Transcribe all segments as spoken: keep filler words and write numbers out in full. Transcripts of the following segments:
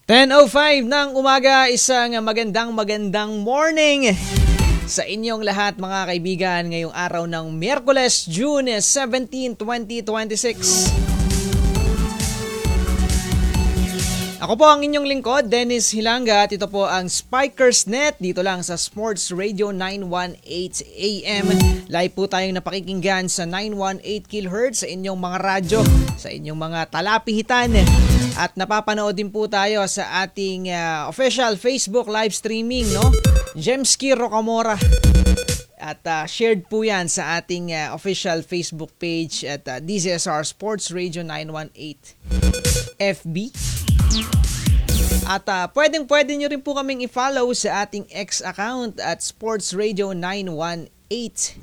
ten oh five ng umaga, isang magandang magandang morning sa inyong lahat mga kaibigan ngayong araw ng Miyerkules, June seventeenth, twenty twenty-six. Ako po ang inyong lingkod, Dennis Hilanga, at ito po ang Spikers Net dito lang sa Sports Radio nine eighteen A M. Live po tayong napakikinggan sa nine eighteen kilohertz sa inyong mga radyo, sa inyong mga talapihitan. At napapanood din po tayo sa ating uh, official Facebook live streaming, no? Jemski Rocamora. At uh, shared po yan sa ating uh, official Facebook page at uh, D Z S R Sports Radio nine eighteen F B. At uh, pwedeng pwede nyo rin po kaming i-follow sa ating X account at Sports Radio nine eighteen.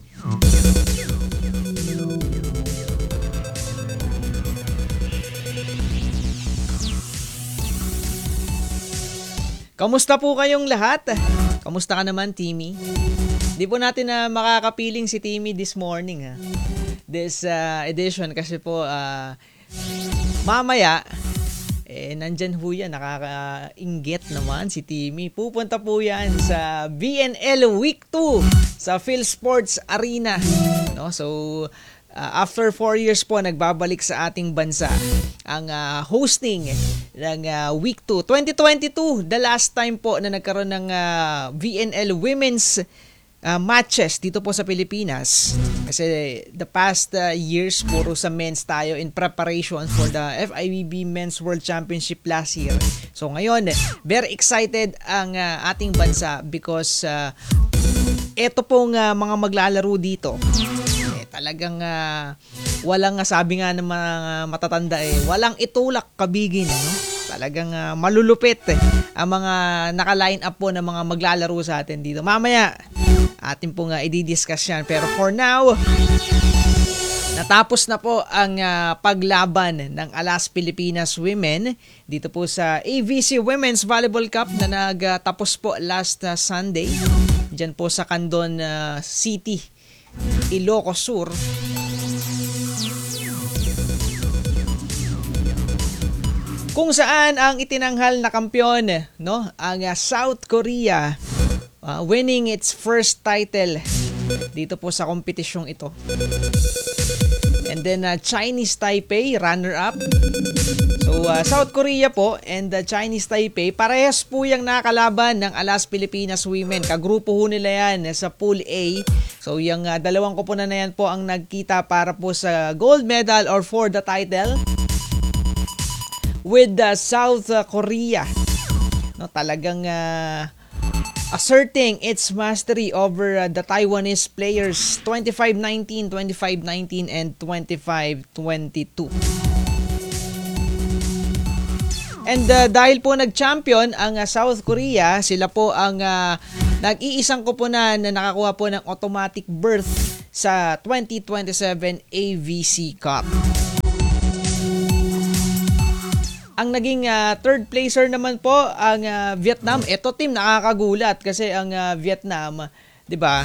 Kamusta po kayong lahat? Kamusta ka naman, Timmy? Di po natin na uh, makakapiling si Timmy this morning, ha? This uh, edition kasi po uh, mamaya eh, nandyan po yan, nakaka-inggit naman si Timmy. Pupunta po yan sa B N L Week two sa PhilSports Arena. No? So, uh, after four years po, nagbabalik sa ating bansa ang uh, hosting ng uh, Week two. twenty twenty-two, the last time po na nagkaroon ng uh, V N L Women's Uh, matches dito po sa Pilipinas. Kasi the past uh, years puro sa men's tayo in preparation for the F I V B Men's World Championship last year. So ngayon, very excited ang uh, ating bansa because uh, eto pong uh, mga maglalaro dito eh, talagang uh, walang uh, sabi nga ng mga matatanda eh, walang itulak kabigin, no? Talagang uh, malulupit eh, ang mga naka-line up po ng mga maglalaro sa atin dito. Mamaya atin po nga i-discuss yan. Pero for now, natapos na po ang uh, paglaban ng Alas Pilipinas Women dito po sa A V C Women's Volleyball Cup na nagtapos po last uh, Sunday dyan po sa Candon uh, City, Ilocos Sur. Kung saan ang itinanghal na kampiyon, no, ang uh, South Korea, Uh, winning its first title dito po sa kompetisyong ito. And then uh, Chinese Taipei, runner-up. So uh, South Korea po and the uh, Chinese Taipei, parehas po yung nakalaban ng Alas Pilipinas Women. Kagrupo ho nila yan sa Pool A. So yung uh, dalawang koponan na yan po ang nagkita para po sa gold medal or for the title with the uh, South Korea. No, talagang uh, asserting its mastery over uh, the Taiwanese players twenty-five nineteen, twenty-five nineteen, and twenty-five twenty-two. And uh, dahil po nag-champion ang uh, South Korea, sila po ang uh, nag-iisang koponan na nakakuha po ng automatic berth sa twenty twenty-seven A V C Cup. Ang naging uh, third placer naman po ang uh, Vietnam. Ito team nakakagulat kasi ang uh, Vietnam, 'di ba?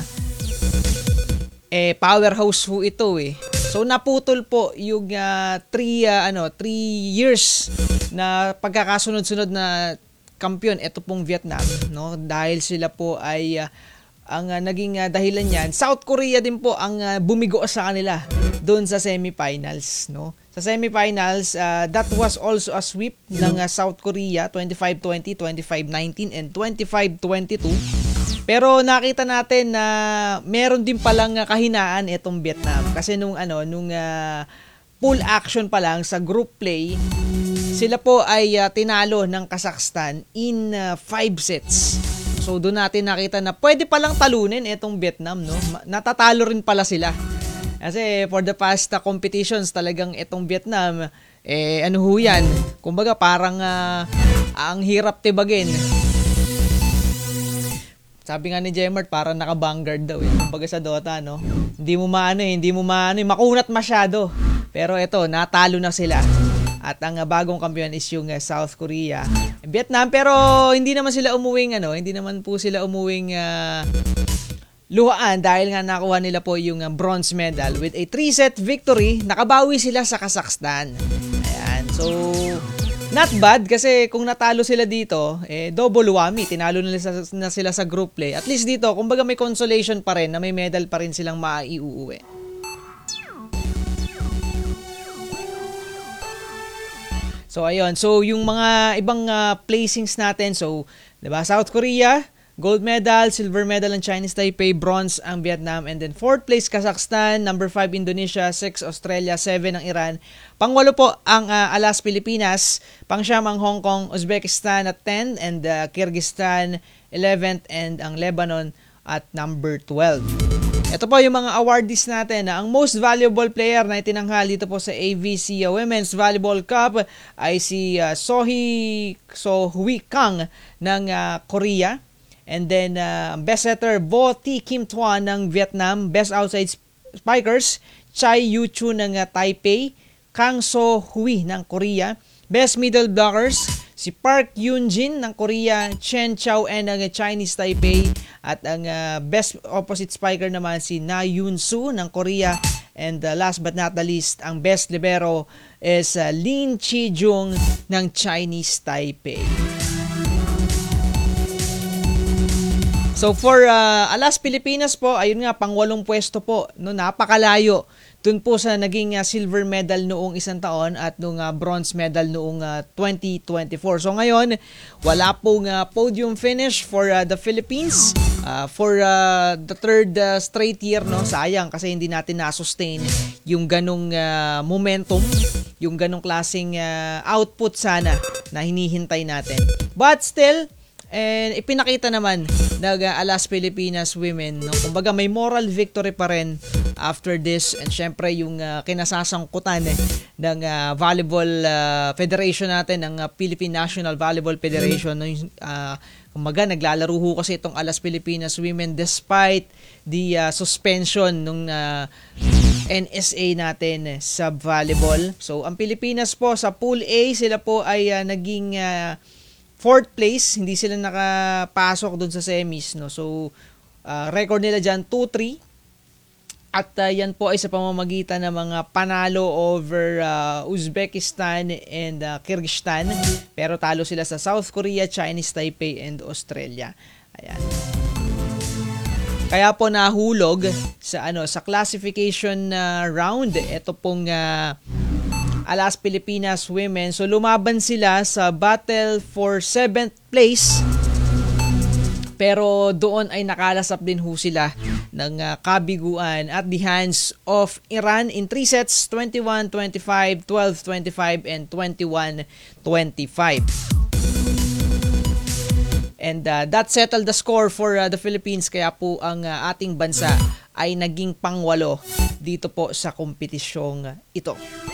Eh powerhouse ho ito eh. So naputol po yung uh, three uh, ano, three years na pagkakasunod-sunod na kampiyon ito pong Vietnam, no? Dahil sila po ay uh, ang uh, naging uh, dahilan niyan. South Korea din po ang uh, bumigo sa kanila doon sa semifinals, no? Sa semifinals, uh, that was also a sweep ng uh, South Korea, twenty-five twenty, twenty-five nineteen, and twenty-five twenty-two. Pero nakita natin na meron din palang uh, kahinaan itong Vietnam. Kasi nung ano, nung uh, full action pa lang sa group play, sila po ay uh, tinalo ng Kazakhstan in uh, five sets. So doon natin nakita na pwede palang talunin itong Vietnam, no? Natatalo rin pala sila. Kasi for the past uh, competitions talagang itong Vietnam, eh ano ho yan, kumbaga parang uh, ang hirap tibagin. Sabi nga ni Jemmart, parang naka-vanguard daw eh. Kumbaga sa Dota, no? Hindi mo maano eh, hindi mo maano eh, makunat masyado. Pero ito, natalo na sila. At ang uh, bagong kampiyon is yung uh, South Korea. Vietnam, pero hindi naman sila umuwing, ano, hindi naman po sila umuwing uh, luhaan dahil nga nakuha nila po yung uh, bronze medal with a three set victory. Nakabawi sila sa Kazakhstan. Ayan. So, not bad kasi kung natalo sila dito, eh, double whammy. Tinalo na, sa, na sila sa group play. At least dito, kumbaga may consolation pa rin na may medal pa rin silang maiuuwi. So, ayun. So, yung mga ibang uh, placings natin. So, diba, South Korea, gold medal, silver medal ang Chinese Taipei, bronze ang Vietnam, and then fourth place Kazakhstan, number five Indonesia, six Australia, seven ang Iran. Pangwalo po ang uh, Alas Pilipinas, pangsyam ang Hong Kong, Uzbekistan at ten, and uh, Kyrgyzstan eleventh, and ang Lebanon at number twelve. Ito po yung mga awardees natin. Ang most valuable player na itinanghal dito po sa A V C uh, Women's Volleyball Cup ay si uh, Sohee So-hui Kang ng uh, Korea. And then, uh, best setter, Bo T. Kim Thuan ng Vietnam. Best outside spikers, Chai Yu-chu ng uh, Taipei. Kang So-hui ng Korea. Best middle blockers, si Park Yoon-jin ng Korea. Chen Chao-en ng uh, Chinese Taipei. At ang uh, best opposite spiker naman, si Na Yoon-soo ng Korea. And uh, last but not the least, ang best libero is uh, Lin Chi-jung ng Chinese Taipei. So for uh, Alas Pilipinas po, ayun nga, pangwalong pwesto po, no, napakalayo dun po sa naging uh, silver medal noong isang taon at nung uh, bronze medal noong uh, twenty twenty-four. So ngayon, wala pong uh, podium finish for uh, the Philippines uh, for uh, the third uh, straight year, no. Sayang kasi hindi natin na-sustain yung ganong uh, momentum, yung ganong klaseng uh, output sana na hinihintay natin. But still, and ipinakita naman ng uh, Alas Pilipinas women, no? Kumbaga may moral victory pa rin after this, and syempre yung uh, kinasasangkutan eh, ng uh, volleyball uh, federation natin, ng uh, Philippine National Volleyball Federation, no? uh, kumbaga naglalaro ho kasi itong Alas Pilipinas women despite the uh, suspension nung uh, N S A natin sa volleyball. So ang Pilipinas po sa Pool A, sila po ay uh, naging uh, fourth place, hindi sila nakapasok doon sa semis, no. So uh, record nila diyan two three. At uh, yan po ay sa pamamagitan ng mga panalo over uh, Uzbekistan and uh, Kyrgyzstan. Pero talo sila sa South Korea, Chinese Taipei, and Australia. Ayan. Kaya po nahulog sa ano sa classification uh, round. Ito pong uh, Alas Pilipinas women. So lumaban sila sa battle for seventh place. Pero doon ay nakalasap din ho sila ng uh, kabiguan at the hands of Iran in three sets, twenty-one twenty-five, twelve twenty-five, and twenty-one twenty-five. And uh, that settled the score for uh, the Philippines, kaya po ang uh, ating bansa ay naging pangwalo dito po sa kompetisyong ito.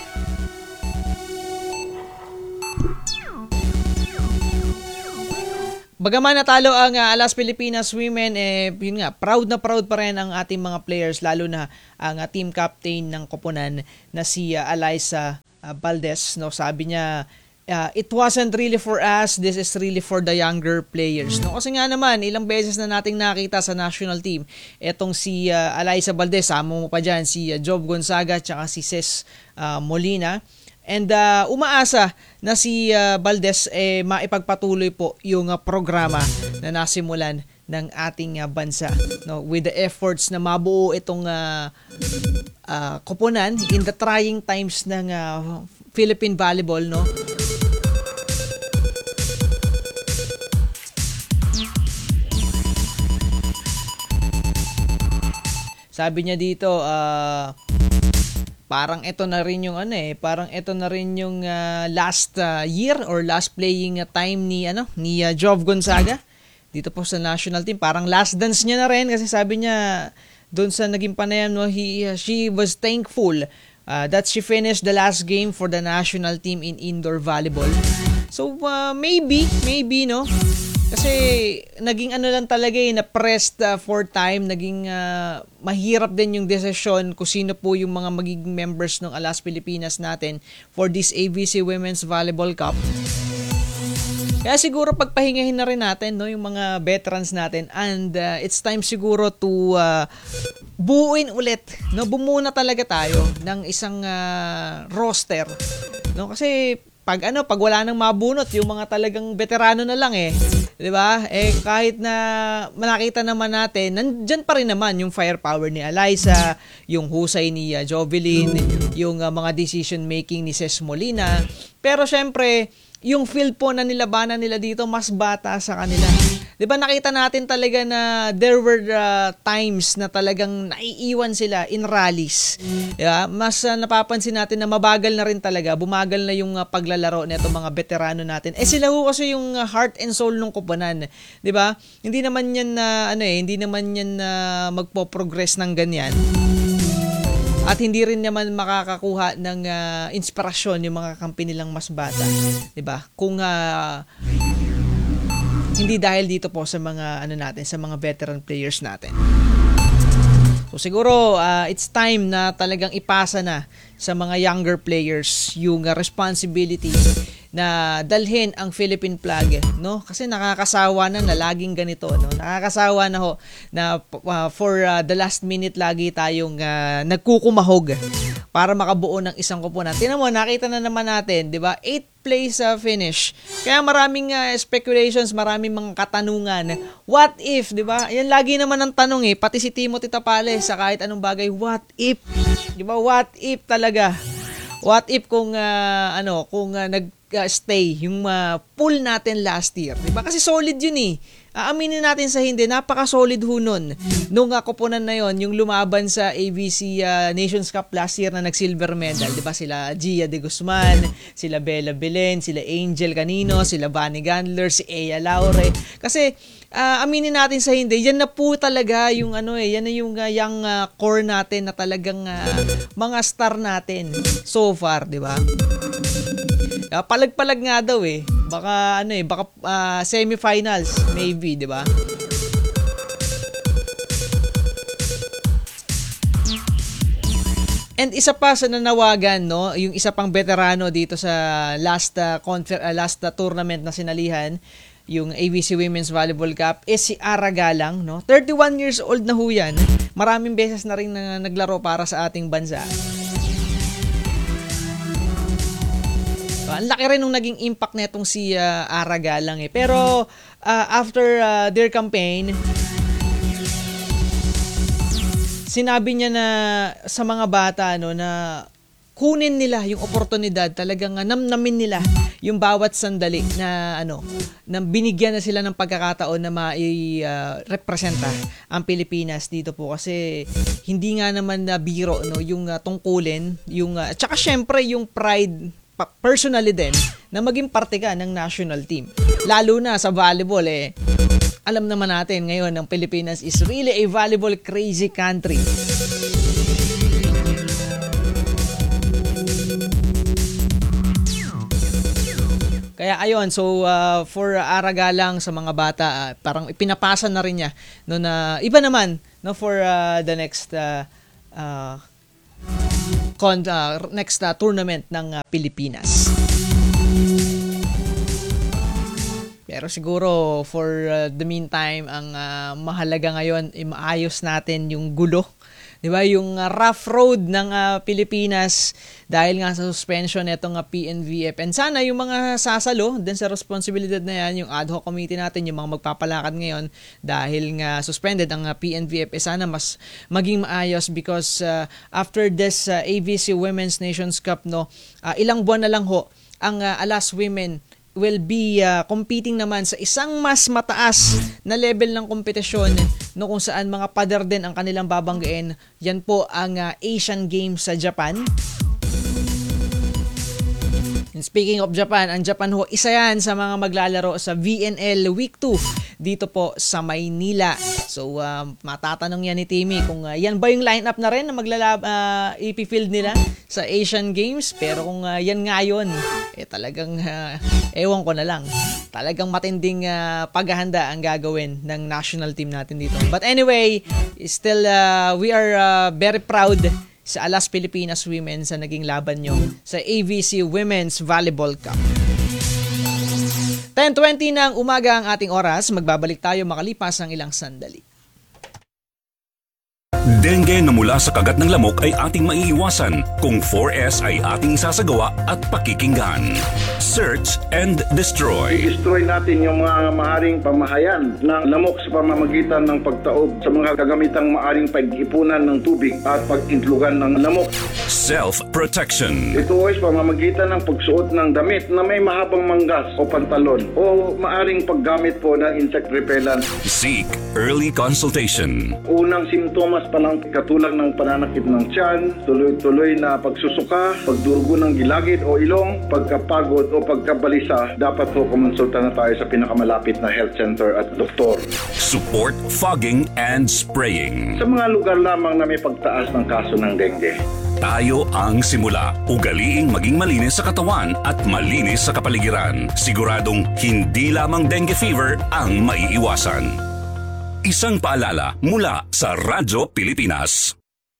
Bagaman natalo ang uh, Alas Pilipinas women, eh, yun nga, proud na proud pa rin ang ating mga players, lalo na ang uh, team captain ng koponan na si uh, Alyssa uh, Valdez. No? Sabi niya, uh, it wasn't really for us, this is really for the younger players. No? Kasi nga naman, ilang beses na nating nakita sa national team, etong si uh, Alyssa Valdez, sama mo pa dyan si uh, Job Gonzaga, tsaka si Ces uh, Molina. And uh, umaasa na si uh, Valdez eh, maipagpatuloy po yung uh, programa na nasimulan ng ating uh, bansa, no, with the efforts na mabuo itong uh, uh, koponan in the trying times ng uh, Philippine volleyball, no. Sabi niya dito, uh, parang ito na rin yung ano eh, parang ito na rin yung uh, last uh, year or last playing uh, time ni ano, ni uh, Jov Gonzaga dito po sa national team. Parang last dance niya na rin kasi sabi niya doon sa naging panayam, no, he uh, she was thankful uh, that she finished the last game for the national team in indoor volleyball. So uh, maybe, maybe no. Kasi naging ano lang talaga eh, na-pressed uh, for time, naging uh, mahirap din yung desisyon kung sino po yung mga magiging members ng Alas Pilipinas natin for this A V C Women's Volleyball Cup. Kaya siguro pagpahingahin na rin natin, no, yung mga veterans natin, and uh, it's time siguro to uh, buuin ulit, no, bumuo na talaga tayo ng isang uh, roster, no, kasi pag ano, pag wala nang mabunot, yung mga talagang veterano na lang eh. 'Di ba? Eh kahit na nakita naman natin, nandiyan pa rin naman yung firepower ni Alyssa, yung husay ni uh, Jovelyn, yung uh, mga decision making ni Ces Molina. Pero syempre, yung field po na nilabanan nila dito mas bata sa kanila. 'Di ba nakita natin talaga na there were uh, times na talagang naiiwan sila in rallies. Yeah, mas uh, napapansin natin na mabagal na rin talaga, bumagal na yung uh, paglalaro nito mga veterano natin. Eh sila ho kasi yung uh, heart and soul ng koponan, 'di ba? Hindi naman 'yan na uh, ano eh, hindi naman 'yan na uh, magpo-progress ng ganyan. At hindi rin naman makakakuha ng uh, inspirasyon yung mga kampi nilang mas bata, 'di ba? Kung uh, hindi dahil dito po sa mga ano natin, sa mga veteran players natin. So siguro uh, it's time na talagang ipasa na sa mga younger players yung uh, responsibility na dalhin ang Philippine flag, no? Kasi nakakasawa na na laging ganito, no? Nakakasawa na ho na uh, for uh, the last minute lagi tayong uh, nagkukumahog para makabuo ng isang koponan. Tingnan mo, nakita na naman natin, 'di ba? eighth place uh, finish. Kaya maraming uh, speculations, maraming mga katanungan. What if, 'di ba? Yan lagi naman ang tanong eh, pati si Timothy Tapales sa kahit anong bagay, what if? 'Di ba? What if talaga? What if kung uh, ano, kung uh, nag Uh, stay yung uh, pool natin last year, diba? Kasi solid yun eh. Aaminin natin sa hindi, napaka-solid ho nun. Nung uh, koponan na yon, yung lumaban sa A B C uh, Nations Cup last year na nag-silver medal, diba? Sila Gia de Guzman, sila Bella Belen, sila Angel Canino, sila Bunny Gandler, si Ea Laure. Kasi uh, aminin natin sa hindi, yan na po talaga yung ano eh, yan na yung uh, yung uh, core natin na talagang uh, mga star natin so far, diba? Uh, palag-palag nga daw eh. Baka ano eh, baka uh, semifinals maybe, 'di ba? And isa pa sa nanawagan, no, yung isa pang veterano dito sa last uh, confer- uh, last uh, tournament na sinalihan, yung A B C Women's Volleyball Cup, is si Ara Galang, no? thirty-one years old na ho yan. Maraming beses na rin na naglaro para sa ating bansa. Ang laki rin nung naging impact netong si uh, Ara Galang eh. Pero uh, after uh, their campaign, sinabi niya na sa mga bata no na kunin nila yung oportunidad, talagang uh, namnamin nila yung bawat sandali na ano, na binigyan na sila ng pagkakataon na mai-representa uh, ang Pilipinas dito po, kasi hindi nga naman na biro no yung uh, tungkulin, yung uh, tsaka syempre yung pride personally din na maging parte ka ng national team. Lalo na sa volleyball eh. Alam naman natin ngayon ang Pilipinas is really a volleyball crazy country. Kaya ayun, so uh, for Ara Galang sa mga bata, uh, parang ipinapasa na rin niya no na iba naman no for uh, the next uh, uh, Con, uh, next uh, tournament ng uh, Pilipinas. Pero siguro for uh, the meantime, ang uh, mahalaga ngayon ay maayos natin yung gulo, 'di ba? Yung uh, rough road ng uh, Pilipinas dahil nga sa suspension nitong uh, P N V F. And sana yung mga sasalo din sa responsibilidad na yan, yung ad hoc committee natin, yung mga magpapalakad ngayon dahil nga suspended ang uh, P N V F, eh sana mas maging maayos, because uh, after this uh, A B C Women's Nations Cup, no, uh, ilang buwan na lang ho ang uh, Alas Women will be uh, competing naman sa isang mas mataas na level ng kompetisyon, no, kung saan mga pader din ang kanilang babanggain. Yan po ang uh, Asian Games sa Japan. And speaking of Japan, ang Japan ho, isa yan sa mga maglalaro sa V N L Week two dito po sa Maynila. So, uh, matatanong yan ni Timmy kung uh, yan ba yung lineup na rin na maglalab, uh, ipi-field nila sa Asian Games. Pero kung uh, yan nga yun, eh talagang uh, ewan ko na lang. Talagang matinding uh, paghahanda ang gagawin ng national team natin dito. But anyway, still uh, we are uh, very proud sa Alas Pilipinas Women sa naging laban nyo sa A B C Women's Volleyball Cup. ten twenty ng umaga ang ating oras. Magbabalik tayo makalipas ng ilang sandali. Dengue na mula sa kagat ng lamok ay ating maiiwasan kung four S ay ating sasagawa at pakikinggan. Search and destroy. I-destroy natin yung mga maaring pamahayan ng lamok sa pamamagitan ng pagtaob sa mga kagamitang maaring pag-ipunan ng tubig at pag-intlugan ng lamok. Self-protection. Ito ay pamamagitan ng pagsuot ng damit na may mahabang manggas o pantalon o maaring paggamit po ng insect repellent. Seek early consultation. Unang simptomas pa lang katulad ng pananakit ng tiyan, tuloy-tuloy na pagsusuka, pagdurugo ng gilagid o ilong, pagkapagod o pagkabalisa, dapat po kumonsulta na tayo sa pinakamalapit na health center at doktor. Support fogging and spraying. Sa mga lugar lamang na may pagtaas ng kaso ng dengue. Tayo ang simula. Ugaliing maging malinis sa katawan at malinis sa kapaligiran. Siguradong hindi lamang dengue fever ang maiiwasan. Isang paalala mula sa Radyo Pilipinas.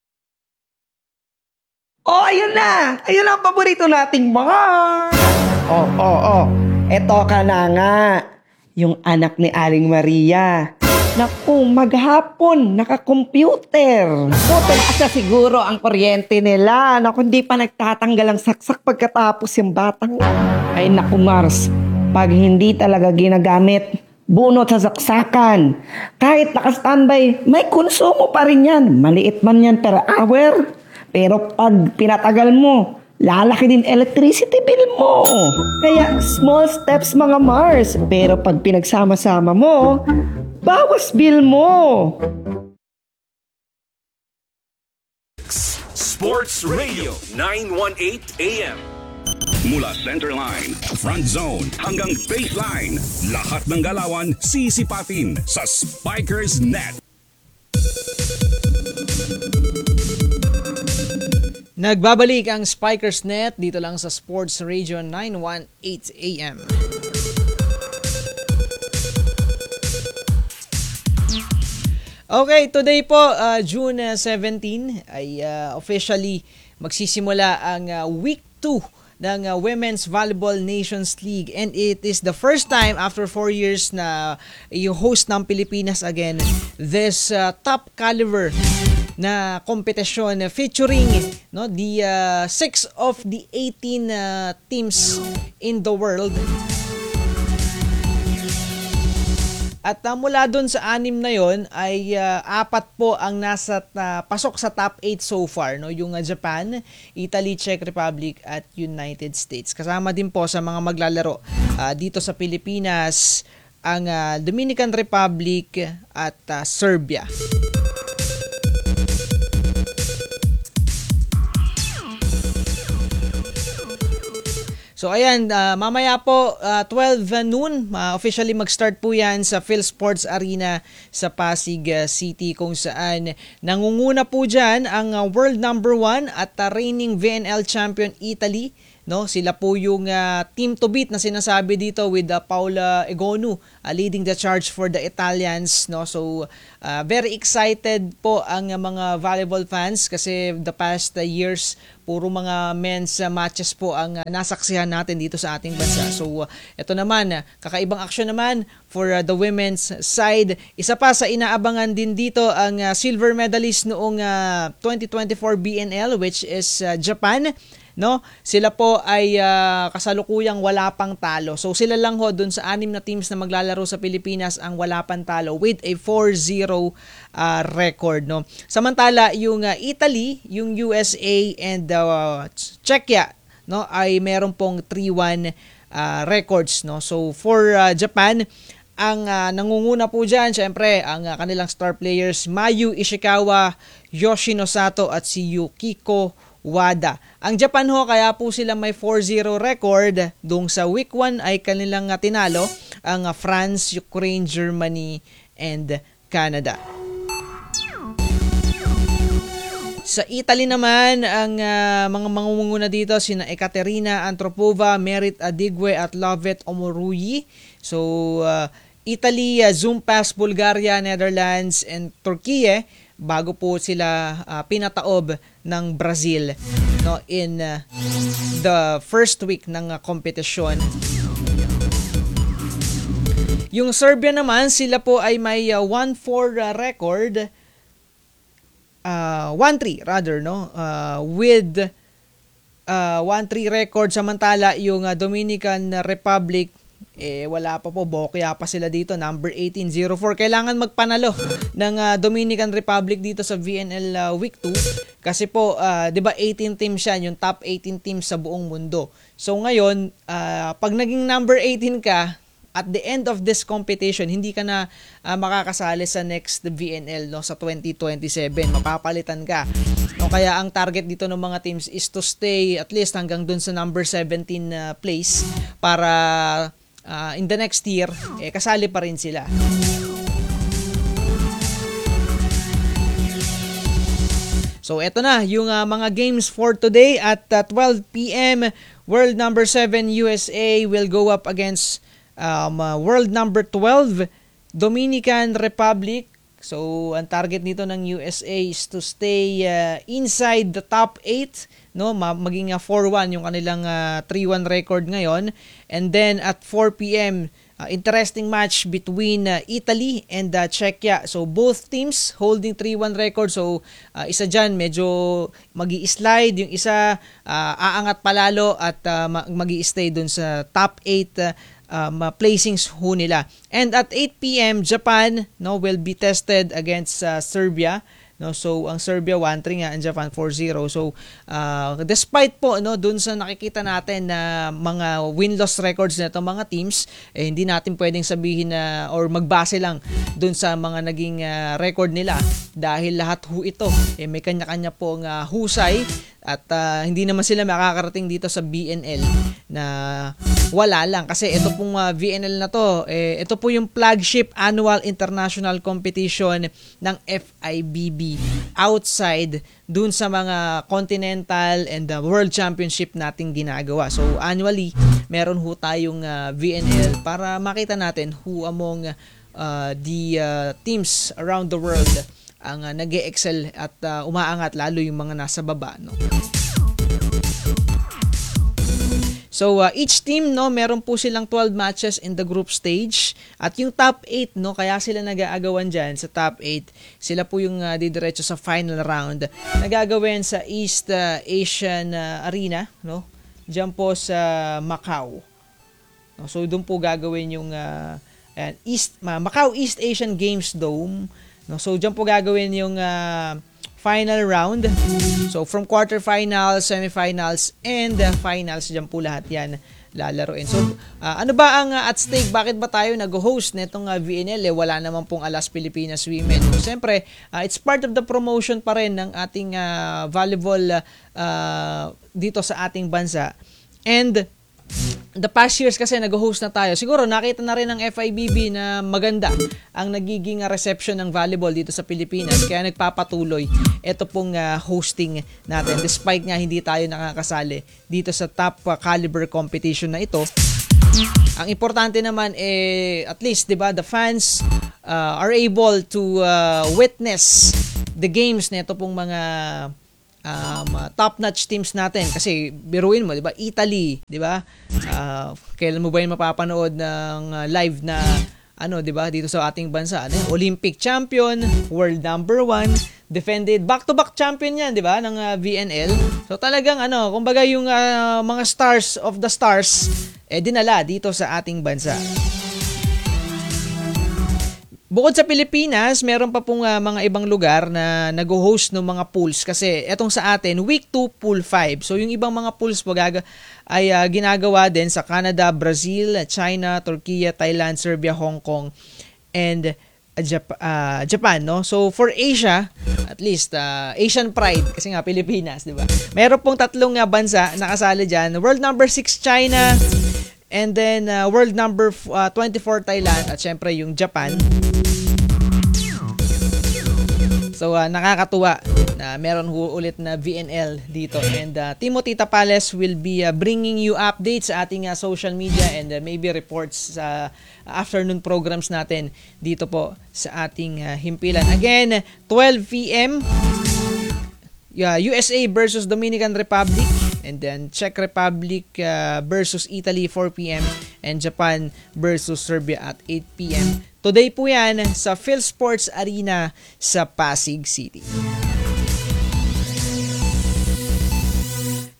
Oh, ayun na! Ayun ang paborito nating Mars! Oh, oh, oh. Eto ka na nga. Yung anak ni Aling Maria. Naku, maghapon, naka-computer. Putol asa siguro ang kuryente nila. Naku, hindi pa nagtatanggal ang saksak pagkatapos yung batang. Ay naku, Mars. Pag hindi talaga ginagamit, bunot sa saksakan. Kahit naka-standby, may konsumo pa rin yan. Maliit man yan per hour. Pero pag pinatagal mo, lalaki din electricity bill mo. Kaya small steps mga Mars. Pero pag pinagsama-sama mo, bawas bill mo. Sports Radio nine eighteen A M. Mula Centerline, Front Zone hanggang Baseline, lahat ng galawan sisipatin sa Spikers Net. Nagbabalik ang Spikers Net dito lang sa Sports Radio nine eighteen A M. Okay, today po, uh, June seventeenth, ay uh, officially magsisimula ang uh, Week two ng uh, Women's Volleyball Nations League, and it is the first time after four years na i-host ng Pilipinas again this uh, top caliber na kompetisyon featuring no the uh, six of the eighteen uh, teams in the world. At uh, mula doon sa anim na yon ay uh, apat po ang nasa uh, pasok sa top eight so far, no? Yung uh, Japan, Italy, Czech Republic at United States. Kasama din po sa mga maglalaro uh, dito sa Pilipinas ang uh, Dominican Republic at uh, Serbia. So ayan, uh, mamaya po uh, twelve noon, uh, officially mag-start po yan sa PhilSports Arena sa Pasig uh, City, kung saan nangunguna po dyan ang uh, world number one at uh, reigning V N L champion Italy. No, sila po yung uh, team to beat na sinasabi dito with uh, Paula Egonu uh, leading the charge for the Italians, no. So uh, very excited po ang uh, mga volleyball fans kasi the past uh, years puro mga men's uh, matches po ang uh, nasaksihan natin dito sa ating bansa. So uh, ito naman, uh, kakaibang aksyon naman for uh, the women's side. Isa pa sa inaabangan din dito ang uh, silver medalist noong uh, twenty twenty-four B N L, which is uh, Japan. No, sila po ay uh, kasalukuyang wala pang talo. So sila lang ho dun sa anim na teams na maglalaro sa Pilipinas ang wala pang talo with a four zero uh, record, no. Samantala yung uh, Italy, yung U S A and uh, Czechia, no, ay meron pong three one uh, records, no. So for uh, Japan, ang uh, nangunguna po dyan, syempre, ang uh, kanilang star players, Mayu Ishikawa, Yoshino Sato at si Yukiko Wada. Ang Japan ho, kaya po sila may four zero record. Dung sa week one ay kanilang uh, tinalo ang uh, France, Ukraine, Germany, and Canada. Sa Italy naman, ang uh, mga mangunguna dito sina Ekaterina Antropova, Merit Adigwe at Lovet Omoruyi. So, uh, Italy, uh, Zumpas, Bulgaria, Netherlands, and Turkey bago po sila uh, pinataob ng Brazil, no, in uh, the first week ng uh, kompetisyon. Yung Serbia naman, sila po ay may uh, one four uh, record. uh, one three rather, no? Uh, with uh, one three record, samantala yung uh, Dominican Republic eh wala pa po, bokya pa sila dito, number eighteen oh four. Kailangan magpanalo ng uh, Dominican Republic dito sa V N L uh, Week two kasi po uh, 'di ba eighteen teams yan, yung top eighteen teams sa buong mundo. So ngayon, uh, pag naging number eighteen ka at the end of this competition, hindi ka na uh, makakasali sa next V N L, no, sa twenty twenty-seven. Mapapalitan ka. No, kaya ang target dito ng mga teams is to stay at least hanggang dun sa number seventeen uh, place para uh, in the next year eh kasali pa rin sila. So eto na yung uh, mga games for today at uh, twelve p.m. World number seven U S A will go up against Um, uh, world number twelve, Dominican Republic. So, ang target nito ng U S A is to stay uh, inside the top eight, no? Ma- maging uh, four one yung kanilang uh, three one record ngayon. And then at four p.m., uh, interesting match between uh, Italy and uh, Czechia. So, both teams holding three one record. So, uh, isa dyan medyo magi-slide. Yung isa uh, aangat palalo at uh, magi-stay dun sa top eight uh, Um, uh, placings ho nila. And at eight p.m. Japan, no, will be tested against uh, Serbia, no. So ang Serbia one three nga, ang Japan four zero. So uh, despite po, no, dun sa nakikita natin na mga win-loss records nito mga teams, eh, hindi natin pwedeng sabihin na or magbase lang dun sa mga naging uh, record nila dahil lahat ho ito eh, may kanya-kanya pong uh, husay at uh, hindi naman sila makakarating dito sa B N L na wala lang kasi ito pong uh, V N L na to eh, ito po yung flagship annual international competition ng F I B B outside dun sa mga continental and the world championship nating ginagawa. So annually meron ho tayong uh, V N L para makita natin who among uh, the uh, teams around the world ang uh, nag-e-excel at uh, umaangat lalo yung mga nasa baba, no. So uh, each team, no, meron po silang twelve matches in the group stage at yung top eight, no, kaya sila nag-aagawan diyan sa top eight. Sila po yung uh, didiretso sa final round. Nagagawin sa East uh, Asian uh, Arena, no. Diyan po sa Macau. No, so doon po gagawin yung uh, ayan, East uh, Macau East Asian Games Dome. No, so diyan po gagawin yung uh, final round. So from quarterfinals, semifinals, and uh, finals, diyan po lahat yan lalaroin. So uh, ano ba ang uh, at stake? Bakit ba tayo nag-host nitong uh, V N L? Eh, wala naman pong Alas Pilipinas Women. So siyempre, uh, it's part of the promotion pa rin ng ating uh, volleyball uh, dito sa ating bansa. And the past years kasi nag-host na tayo. Siguro nakita na rin ng F I B B na maganda ang nagiging reception ng volleyball dito sa Pilipinas. Kaya nagpapatuloy ito pong uh, hosting natin. Despite nga hindi tayo nakakasali dito sa top uh, caliber competition na ito. Ang importante naman eh at least 'di ba the fans uh, are able to uh, witness the games nito pong mga Um, uh, top-notch teams natin kasi biruin mo, 'di ba? Italy, 'di ba? Uh, kailan mo ba 'yung mapapanood ng uh, live na ano, 'di ba? Dito sa ating bansa, ano? Olympic champion, world number one, defended back-to-back champion 'yan, 'di ba? Ng uh, V N L. So talagang ano, kumbaga 'yung uh, mga stars of the stars eh dinala dito sa ating bansa. Bukod sa Pilipinas, meron pa pong uh, mga ibang lugar na nag-host ng mga pools kasi etong sa atin, week two, pool five. So yung ibang mga pools po gaga, ay uh, ginagawa din sa Canada, Brazil, China, Turkey, Thailand, Serbia, Hong Kong, and uh, Jap- uh, Japan, no? So for Asia, at least uh, Asian Pride, kasi nga Pilipinas, di ba? Meron pong tatlong uh, bansa nakasali dyan. World number six, China, and then uh, world number uh, twenty-four, Thailand, at syempre yung Japan. So uh, nakakatuwa na meron ulit na V N L dito. And uh, Timothy Tapales will be uh, bringing you updates sa ating uh, social media and uh, maybe reports sa uh, afternoon programs natin dito po sa ating uh, himpilan. Again, twelve p.m. Yeah, U S A versus Dominican Republic, and then Czech Republic uh, versus Italy four p.m. and Japan versus Serbia at eight p.m. Today po yan sa PhilSports Arena sa Pasig City.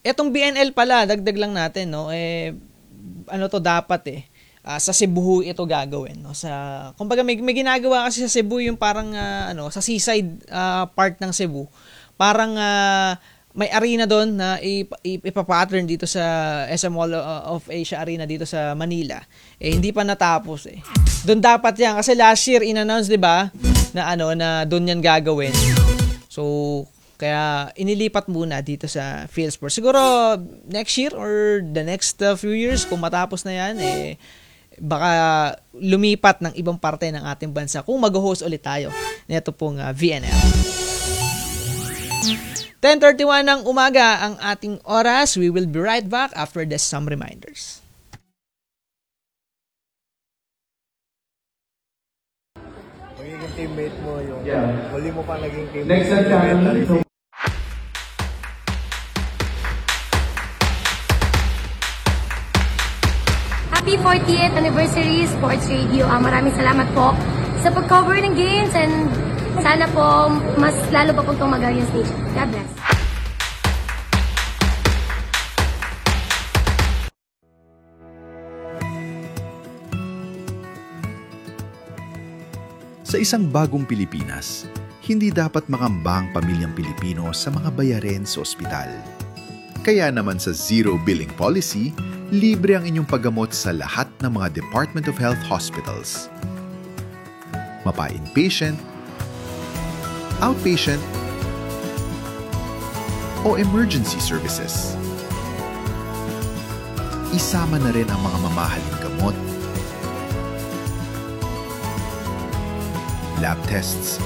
etong B N L pala, dagdag lang natin, no? Eh, ano to dapat eh. Uh, sa Cebu ito gagawin, no? Sa, kumbaga may, may ginagawa kasi sa Cebu yung parang, uh, ano, sa seaside uh, part ng Cebu. Parang, uh, may arena doon na ip- ip- ipapattern dito sa S M Mall of Asia Arena dito sa Manila. Eh, hindi pa natapos eh. Doon dapat yan. Kasi last year, in-announce, di ba, na ano, na doon yan gagawin. So, kaya inilipat muna dito sa Philsports. Siguro next year or the next uh, few years, kung matapos na yan, eh, baka lumipat ng ibang parte ng ating bansa kung mag-host ulit tayo nito pong uh, V N L. ten thirty-one ng umaga ang ating oras. We will be right back after this some reminders. Magiging teammate mo yung huli mo pa naging teammate. Next na channel. Happy fortieth Anniversary Sports Radio. Uh, maraming salamat po sa pag-cover ng games and sana po mas lalo pa pong tumagal yung stage. God bless. Sa isang bagong Pilipinas, hindi dapat makamba ang pamilyang Pilipino sa mga bayarin sa ospital. Kaya naman sa Zero Billing Policy, libre ang inyong paggamot sa lahat ng mga Department of Health hospitals. Mapa-inpatient, outpatient, o emergency services. Isama na rin ang mga mamahaling gamot, lab tests,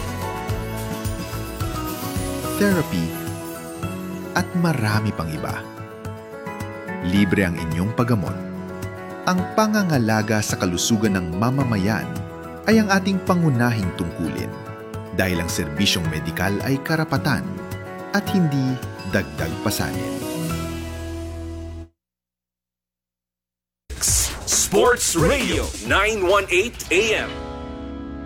therapy, at marami pang iba. Libre ang inyong paggamot. Ang pangangalaga sa kalusugan ng mamamayan ay ang ating pangunahing tungkulin dahil ang serbisyong medikal ay karapatan at hindi dagdag pasanin. Sports Radio nine eighteen A M